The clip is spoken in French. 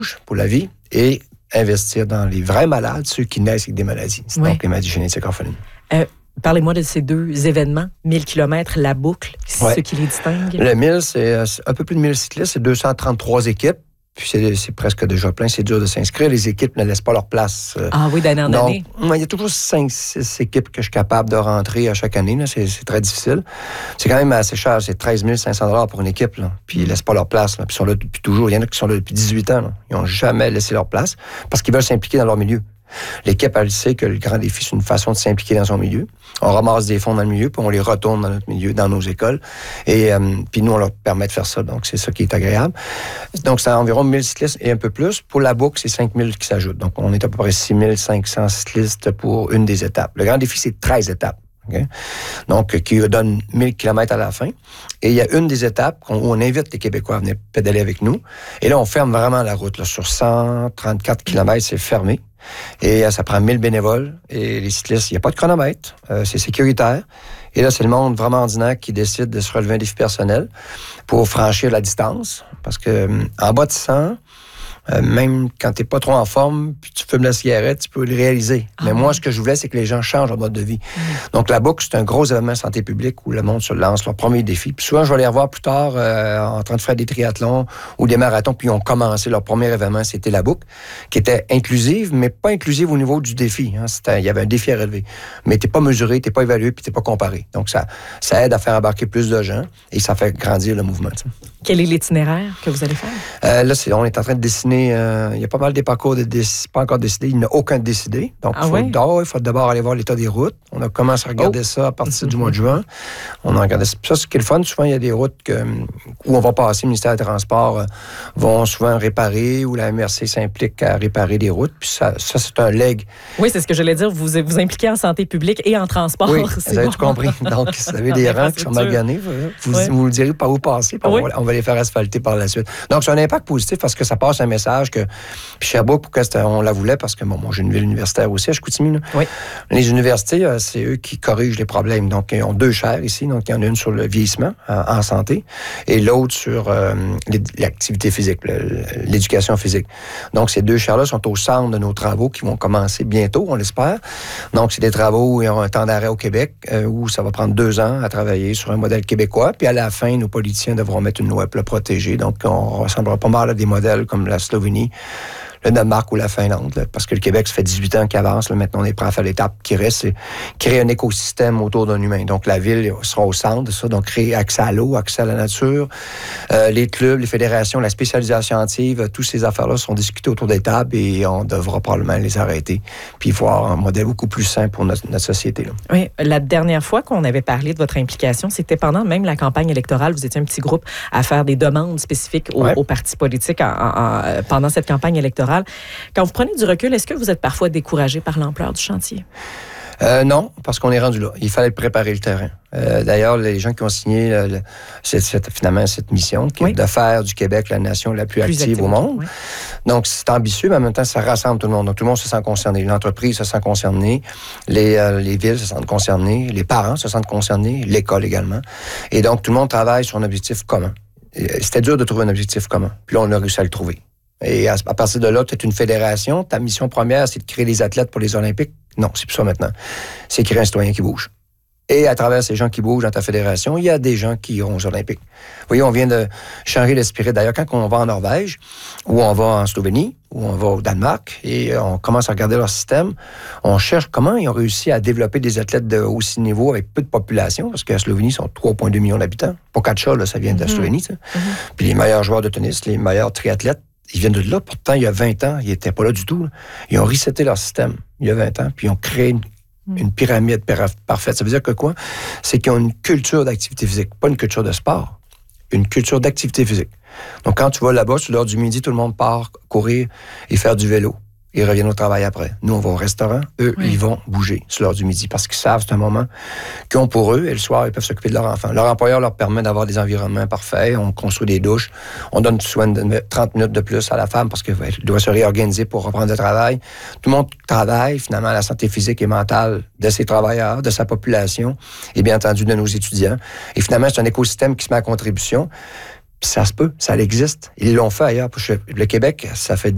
pour la vie et investir dans les vrais malades, ceux qui naissent avec des maladies. C'est donc les maladies génétiques orphelines. Parlez-moi de ces deux événements, 1000 km, la boucle, ce qui les distingue. Le 1000, c'est un peu plus de 1000 cyclistes, c'est 233 équipes. Puis c'est presque déjà plein, c'est dur de s'inscrire. Les équipes ne laissent pas leur place. D'année en année. Il y a toujours 5-6 équipes que je suis capable de rentrer à chaque année. Là. C'est très difficile. C'est quand même assez cher. C'est 13 500 $ pour une équipe. Là. Puis ils ne laissent pas leur place. Là. Puis ils sont là depuis toujours. Il y en a qui sont là depuis 18 ans. Là. Ils n'ont jamais laissé leur place parce qu'ils veulent s'impliquer dans leur milieu. L'équipe, elle sait que le grand défi, c'est une façon de s'impliquer dans son milieu. On ramasse des fonds dans le milieu, puis on les retourne dans notre milieu, dans nos écoles. Et puis nous, on leur permet de faire ça. Donc, c'est ça qui est agréable. Donc, c'est environ 1000 cyclistes et un peu plus. Pour la boucle, c'est 5000 qui s'ajoutent. Donc, on est à peu près 6500 cyclistes pour une des étapes. Le grand défi, c'est 13 étapes. Okay? Donc, qui donne 1000 km à la fin. Et il y a une des étapes où on invite les Québécois à venir pédaler avec nous. Et là, on ferme vraiment la route. Là. Sur 134 km, c'est fermé. Et ça prend 1000 bénévoles. Et les cyclistes, il n'y a pas de chronomètre. C'est sécuritaire. Et là, c'est le monde vraiment ordinaire qui décide de se relever un défi personnel pour franchir la distance. Parce que en bas de 100, même quand tu n'es pas trop en forme, puis tu fumes la cigarette, tu peux le réaliser. Mais moi, ce que je voulais, c'est que les gens changent leur mode de vie. Donc, la boucle, c'est un gros événement santé publique où le monde se lance leur premier défi. Puis souvent, je vais les revoir plus tard en train de faire des triathlons ou des marathons, puis ils ont commencé leur premier événement, c'était la boucle, qui était inclusive, mais pas inclusive au niveau du défi. Hein. Il y avait un défi à relever. Mais tu n'es pas mesuré, tu n'es pas évalué, puis tu n'es pas comparé. Donc, ça aide à faire embarquer plus de gens et ça fait grandir le mouvement. T'sais. Quel est l'itinéraire que vous allez faire? Là, on est en train de dessiner. Il y a pas mal des parcours pas encore décidés. Il n'y en a aucun de décidé. Donc, il faut d'abord aller voir l'état des routes. On a commencé à regarder ça à partir du mois de juin. On a regardé ça. Ça, ce qui est le fun, souvent, il y a des routes où on va passer. Le ministère des Transports vont souvent réparer ou la MRC s'implique à réparer des routes. Puis ça c'est un leg. Oui, c'est ce que j'allais dire. Vous impliquez en santé publique et en transport. Oui, vous avez tout compris. Donc, si vous avez des rangs qui sont mal gagnés, vous le direz par où passer. On va les faire asphalter par la suite. Donc, c'est un impact positif parce que ça passe un message que... Puis Sherbrooke, pourquoi on la voulait? Parce que, moi, j'ai une ville universitaire aussi à Chicoutimi. Oui. Les universités, c'est eux qui corrigent les problèmes. Donc, ils ont 2 chaires ici. Donc, il y en a une sur le vieillissement en santé et l'autre sur l'activité physique, l'éducation physique. Donc, ces 2 chaires-là sont au centre de nos travaux qui vont commencer bientôt, on l'espère. Donc, c'est des travaux où il y aura un temps d'arrêt au Québec où ça va prendre 2 ans à travailler sur un modèle québécois. Puis, à la fin, nos politiciens devront mettre une loi pour le protéger. Donc, on ressemblera pas mal à des modèles comme la Slovénie, le Danemark ou la Finlande, là, parce que le Québec, ça fait 18 ans qu'il avance. Là, maintenant, on est prêt à faire l'étape qui reste, c'est créer un écosystème autour d'un humain. Donc, la ville sera au centre de ça, donc créer accès à l'eau, accès à la nature. Les clubs, les fédérations, la spécialisation scientifique, toutes ces affaires-là sont discutées autour des tables et on devra probablement les arrêter puis voir un modèle beaucoup plus sain pour notre société. Là. Oui, la dernière fois qu'on avait parlé de votre implication, c'était pendant même la campagne électorale. Vous étiez un petit groupe à faire des demandes spécifiques aux partis politiques pendant cette campagne électorale. Quand vous prenez du recul, est-ce que vous êtes parfois découragé par l'ampleur du chantier? Non, parce qu'on est rendu là. Il fallait préparer le terrain. D'ailleurs, les gens qui ont signé cette mission, qui est de faire du Québec la nation la plus active au monde. Oui. Donc, c'est ambitieux, mais en même temps, ça rassemble tout le monde. Donc, tout le monde se sent concerné. L'entreprise se sent concernée. Les villes se sentent concernées. Les parents se sentent concernés. L'école également. Et donc, tout le monde travaille sur un objectif commun. C'était dur de trouver un objectif commun. Puis là, on a réussi à le trouver. Et à partir de là, tu es une fédération. Ta mission première, c'est de créer des athlètes pour les Olympiques. Non, c'est plus ça maintenant. C'est créer un citoyen qui bouge. Et à travers ces gens qui bougent dans ta fédération, il y a des gens qui iront aux Olympiques. Vous voyez, on vient de changer l'esprit. D'ailleurs, quand on va en Norvège, ou on va en Slovénie, ou on va au Danemark, et on commence à regarder leur système, on cherche comment ils ont réussi à développer des athlètes de haut niveau avec peu de population, parce que la Slovénie, ils sont 3,2 millions d'habitants. Pogačar, là, ça vient de la Slovénie. Puis les meilleurs joueurs de tennis, les meilleurs triathlètes, ils viennent de là. Pourtant, il y a 20 ans, ils n'étaient pas là du tout. Là. Ils ont reseté leur système il y a 20 ans, puis ils ont créé une pyramide parfaite. Ça veut dire que quoi? C'est qu'ils ont une culture d'activité physique, pas une culture de sport, une culture d'activité physique. Donc, quand tu vas là-bas, sur l'heure du midi, tout le monde part courir et faire du vélo. Ils reviennent au travail après. Nous, on va au restaurant. Eux, ils vont bouger sur l'heure du midi parce qu'ils savent que c'est un moment qu'ils ont pour eux et le soir, ils peuvent s'occuper de leur enfant. Leur employeur leur permet d'avoir des environnements parfaits. On construit des douches. On donne soin de 30 minutes de plus à la femme parce qu'elle doit se réorganiser pour reprendre le travail. Tout le monde travaille, finalement, à la santé physique et mentale de ses travailleurs, de sa population et bien entendu de nos étudiants. Et finalement, c'est un écosystème qui se met à contribution. Puis ça se peut, ça existe. Ils l'ont fait ailleurs. Le Québec, ça fait